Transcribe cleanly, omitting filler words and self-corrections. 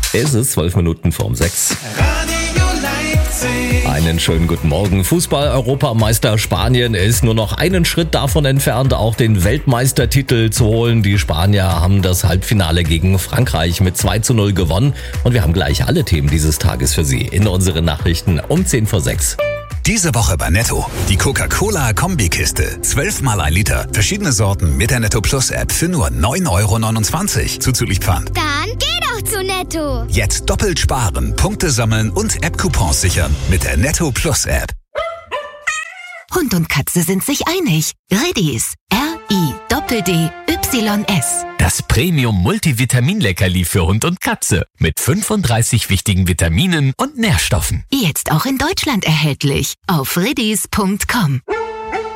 Es ist 12 Minuten vorm 6. Radio Leipzig. Einen schönen guten Morgen. Fußball-Europameister Spanien ist nur noch einen Schritt davon entfernt, auch den Weltmeistertitel zu holen. Die Spanier haben das Halbfinale gegen Frankreich mit 2:0 gewonnen. Und wir haben gleich alle Themen dieses Tages für Sie in unseren Nachrichten um 10 vor 6. Diese Woche bei Netto. Die Coca-Cola-Kombikiste. 12 mal 1 Liter. Verschiedene Sorten mit der Netto Plus App für nur 9,29 € zuzüglich Pfand. Dann geh doch zu Netto. Jetzt doppelt sparen, Punkte sammeln und App-Coupons sichern mit der Netto Plus App. Hund und Katze sind sich einig. Redis. RIDDYS. Das Premium-Multivitamin-Leckerli für Hund und Katze mit 35 wichtigen Vitaminen und Nährstoffen. Jetzt auch in Deutschland erhältlich. Auf redis.com.